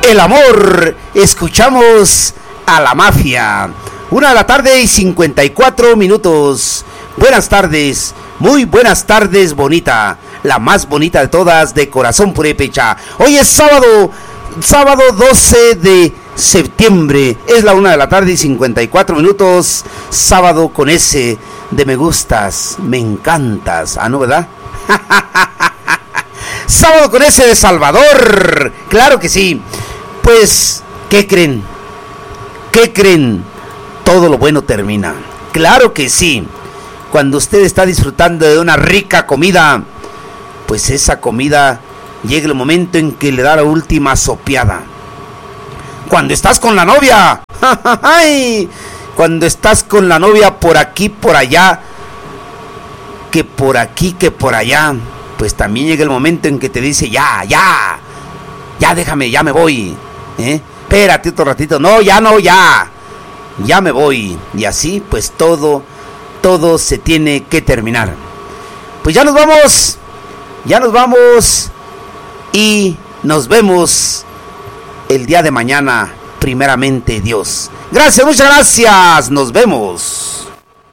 el amor. Escuchamos a La Mafia. 1:54 PM. Buenas tardes, muy buenas tardes, bonita. La más bonita de todas, de corazón purépecha. Hoy es sábado 12 de septiembre. Es la 1:54 PM. Sábado con ese de me gustas, me encantas. Ah, ¿no, verdad? Sábado con ese de Salvador. Claro que sí. Pues, ¿qué creen? ¿Qué creen? Todo lo bueno termina. Claro que sí. Cuando usted está disfrutando de una rica comida, pues esa comida llega el momento en que le da la última sopeada. Cuando estás con la novia, cuando estás con la novia por aquí, por allá, que por aquí, que por allá, pues también llega el momento en que te dice, ya déjame, ya me voy, espérate otro ratito, no, ya me voy. Y así, pues todo se tiene que terminar. Pues ya nos vamos y nos vemos el día de mañana, primeramente Dios. Gracias, muchas gracias, nos vemos.